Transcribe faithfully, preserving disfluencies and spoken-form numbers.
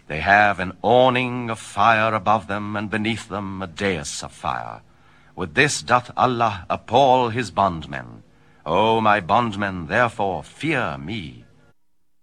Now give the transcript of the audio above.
They have an awning of fire above them, and beneath them a dais of fire. With this doth Allah appall his bondmen. O my bondmen, therefore fear me.